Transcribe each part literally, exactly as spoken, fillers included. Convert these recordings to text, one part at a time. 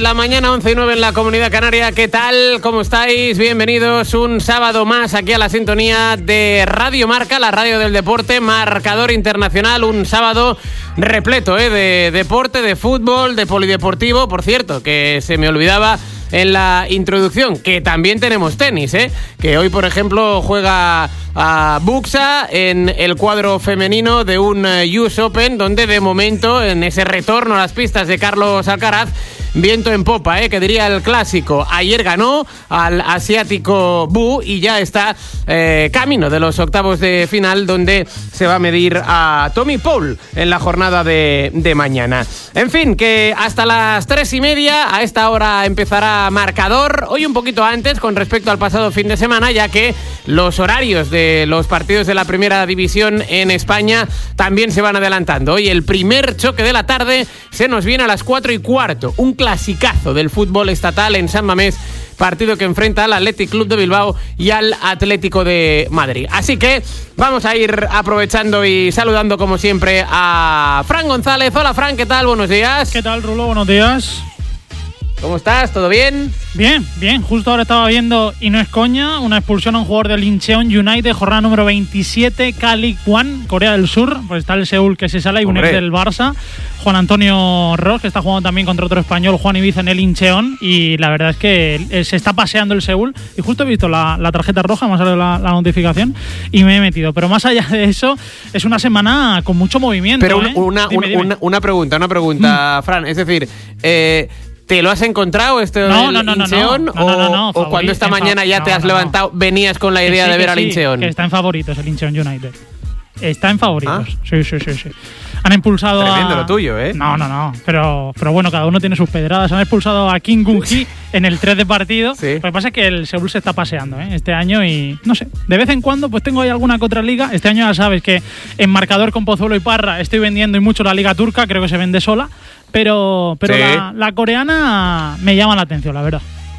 la mañana, once y nueve en la Comunidad Canaria. ¿Qué tal? ¿Cómo estáis? Bienvenidos un sábado más aquí a la sintonía de Radio Marca, la radio del deporte, marcador internacional. Un sábado repleto ¿eh? de deporte, de fútbol, de polideportivo. Por cierto, que se me olvidaba en la introducción, que también tenemos tenis, ¿eh? Que hoy, por ejemplo, juega a Buxa en el cuadro femenino de un U S Open, donde de momento, en ese retorno a las pistas de Carlos Alcaraz, viento en popa, ¿eh? Que diría el clásico. Ayer ganó al asiático Bu y ya está eh, camino de los octavos de final, donde se va a medir a Tommy Paul en la jornada de, de mañana. En fin, que hasta las tres y media, a esta hora empezará marcador. Hoy un poquito antes con respecto al pasado fin de semana, ya que los horarios de los partidos de la primera división en España también se van adelantando. Hoy el primer choque de la tarde se nos viene a las cuatro y cuarto. Un clasicazo del fútbol estatal en San Mamés, partido que enfrenta al Athletic Club de Bilbao y al Atlético de Madrid. Así que vamos a ir aprovechando y saludando como siempre a Fran González. Hola Fran, ¿qué tal? Buenos días. ¿Qué tal, Rulo? Buenos días. ¿Cómo estás? ¿Todo bien? Bien, bien. Justo ahora estaba viendo, y no es coña, una expulsión a un jugador del Incheon United, jornada número veintisiete, K-League One, Corea del Sur. Pues está el Seúl que se sale y un ex del Barça, Juan Antonio Ros, que está jugando también contra otro español, Juan Ibiza, en el Incheon. Y la verdad es que se está paseando el Seúl. Y justo he visto la, la tarjeta roja, me ha salido la, la notificación y me he metido. Pero más allá de eso, es una semana con mucho movimiento. Pero ¿eh? una, dime, una, dime. una, una pregunta, una pregunta, mm. Fran. Es decir, eh. ¿te lo has encontrado este no, del no, no, Incheon? No, no, no, no, no, ¿O, o cuando esta mañana ya no, te has no, levantado, no. venías con la idea sí, de ver sí, al Incheon? Que está en favoritos el Incheon United. Está en favoritos. ¿Ah? Sí, sí, sí, sí. Han expulsado Tremendo a... lo tuyo, ¿eh? No, no, no. Pero, pero bueno, cada uno tiene sus pedradas. Han expulsado a Kim Gun-hee en el tres de partido. Sí. Lo que pasa es que el Seúl se está paseando ¿eh? este año y, no sé, de vez en cuando pues tengo ahí alguna que otra liga. Este año ya sabes que en marcador con Pozuelo y Parra estoy vendiendo y mucho la liga turca. Creo que se vende sola. Pero, pero sí. la, la coreana me llama la atención, la verdad.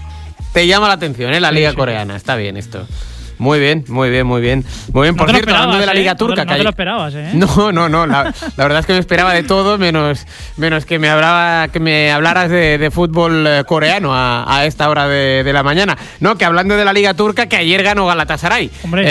Te llama la atención, ¿eh? La sí, liga sí. coreana. Está bien esto. Muy bien, muy bien, muy bien. Muy bien, no por cierto, hablando de la Liga ¿eh? Turca. No, no te lo esperabas, ¿eh? No, no, no. La, la verdad es que me esperaba de todo, menos, menos que me hablaba, que me hablaras de, de fútbol coreano a, a esta hora de, de la mañana. No, que hablando de la Liga Turca, que ayer ganó Galatasaray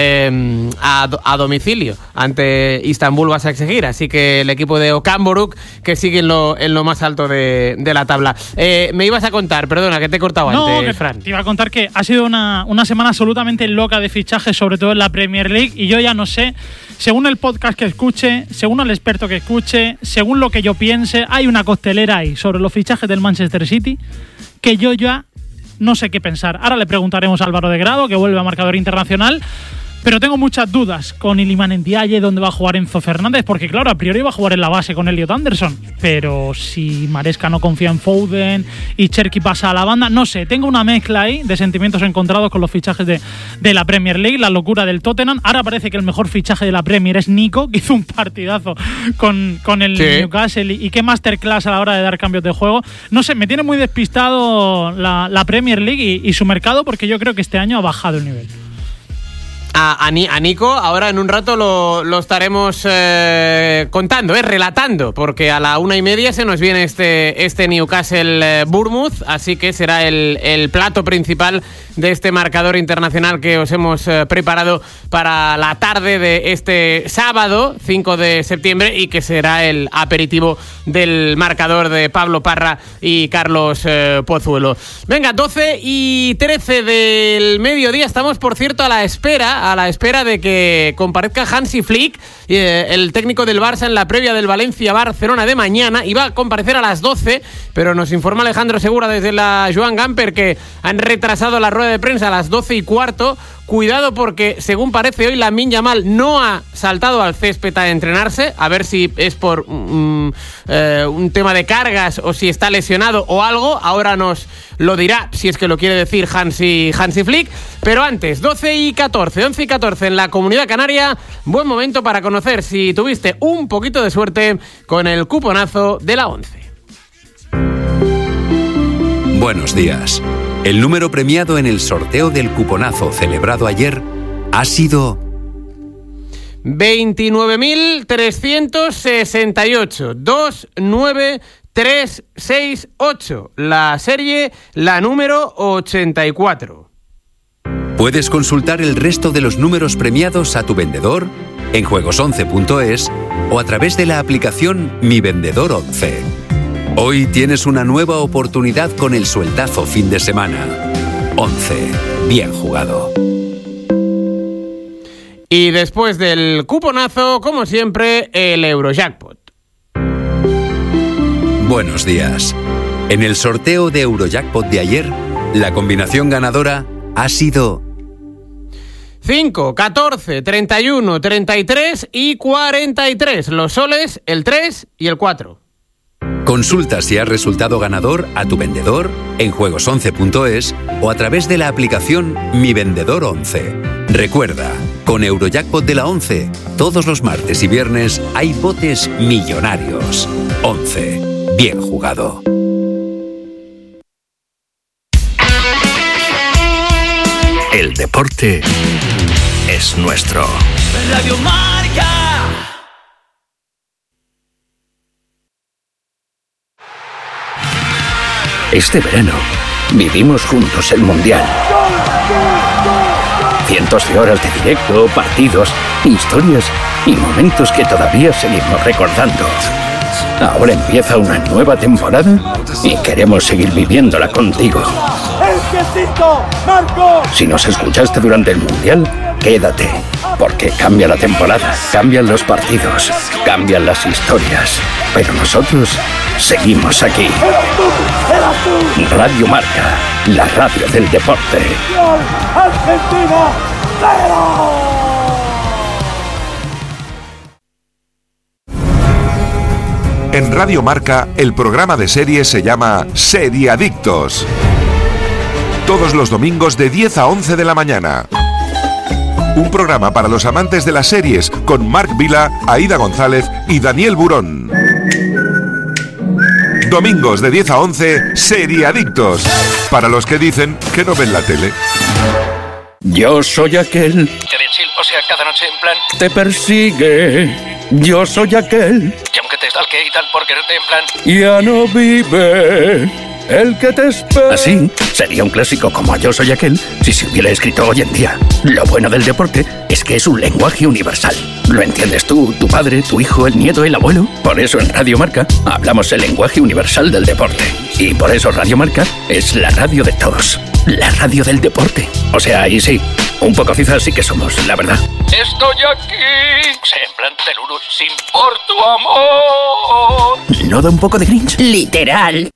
eh, a, a domicilio ante Istanbul Başakşehir. Así que el equipo de Okan Buruk, que sigue en lo, en lo más alto de, de la tabla. Eh, me ibas a contar, perdona, que te he cortado no, antes, que Fran. Te iba a contar que ha sido una, una semana absolutamente loca de fichajes, sobre todo en la Premier League, y yo ya no sé, según el podcast que escuche, según el experto que escuche, según lo que yo piense, hay una costelera ahí sobre los fichajes del Manchester City que yo ya no sé qué pensar. Ahora le preguntaremos a Álvaro de Grado, que vuelve a marcador internacional. Pero tengo muchas dudas con Iliman Ndiaye, dónde va a jugar Enzo Fernández, porque claro, a priori va a jugar en la base con Elliot Anderson, pero si Maresca no confía en Foden y Cherki pasa a la banda, no sé, tengo una mezcla ahí de sentimientos encontrados con los fichajes de, de la Premier League, la locura del Tottenham. Ahora parece que el mejor fichaje de la Premier es Nico, que hizo un partidazo con, con el sí. Newcastle, y, y qué masterclass a la hora de dar cambios de juego. No sé, me tiene muy despistado la, la Premier League y, y su mercado, porque yo creo que este año ha bajado el nivel. A, a, a Nico ahora en un rato lo, lo estaremos eh, contando, eh, relatando, porque a la una y media se nos viene este, este Newcastle eh, Bournemouth, así que será el, el plato principal de este marcador internacional que os hemos eh, preparado para la tarde de este sábado cinco de septiembre, y que será el aperitivo del marcador de Pablo Parra y Carlos eh, Pozuelo. Venga, doce y trece del mediodía, estamos por cierto a la espera a la espera de que comparezca Hansi Flick, eh, el técnico del Barça, en la previa del Valencia-Barcelona de mañana. Iba a comparecer a las doce, pero nos informa Alejandro Segura desde la Joan Gamper que han retrasado la rueda de prensa a las doce y cuarto. Cuidado, porque según parece hoy Lamine Yamal no ha saltado al césped a entrenarse, a ver si es por um, eh, un tema de cargas o si está lesionado o algo. Ahora nos lo dirá, si es que lo quiere decir Hansi, Hansi Flick. Pero antes, doce y catorce, once y catorce en la Comunidad Canaria, buen momento para conocer si tuviste un poquito de suerte con el cuponazo de la once. Buenos días. El número premiado en el sorteo del cuponazo celebrado ayer ha sido veintinueve mil trescientos sesenta y ocho, dos nueve tres seis ocho. La serie, la número ochenta y cuatro. Puedes consultar el resto de los números premiados a tu vendedor en juegos once punto es o a través de la aplicación Mi Vendedor once. Hoy tienes una nueva oportunidad con el sueldazo fin de semana. once. Bien jugado. Y después del cuponazo, como siempre, el Eurojackpot. Buenos días. En el sorteo de Eurojackpot de ayer, la combinación ganadora ha sido cinco, catorce, treinta y uno, treinta y tres y cuarenta y tres. Los soles, el tres y el cuatro. Consulta si has resultado ganador a tu vendedor en juegos once punto es o a través de la aplicación Mi Vendedor once. Recuerda, con Eurojackpot de la once, todos los martes y viernes hay botes millonarios. once. Bien jugado. El deporte es nuestro. Radio Marca. Este verano vivimos juntos el Mundial. Cientos de horas de directo, partidos, historias y momentos que todavía seguimos recordando. Ahora empieza una nueva temporada y queremos seguir viviéndola contigo. Si nos escuchaste durante el Mundial, quédate, porque cambia la temporada, cambian los partidos, cambian las historias, pero nosotros seguimos aquí. Radio Marca, la radio del deporte. Argentina, cero. En Radio Marca, el programa de series se llama Seriadictos. Todos los domingos de diez a once de la mañana. Un programa para los amantes de las series con Marc Vila, Aida González y Daniel Burón. Domingos de diez a once, Seriadictos. Para los que dicen que no ven la tele. Yo soy aquel Que de chill, o sea, cada noche en plan. que te persigue. Yo soy aquel Que aunque te stalke y tal por quererte en plan. ya no vive. El que te espera. Así sería un clásico como Yo soy aquel si se hubiera escrito hoy en día. Lo bueno del deporte es que es un lenguaje universal. Lo entiendes tú, tu padre, tu hijo, el nieto, el abuelo. Por eso en Radio Marca hablamos el lenguaje universal del deporte. Y por eso Radio Marca es la radio de todos. La radio del deporte. O sea, ahí sí, un poco cizas sí que somos, la verdad. Estoy aquí. O sea, en plan teluru, sin por tu amor. ¿No da un poco de cringe? Literal.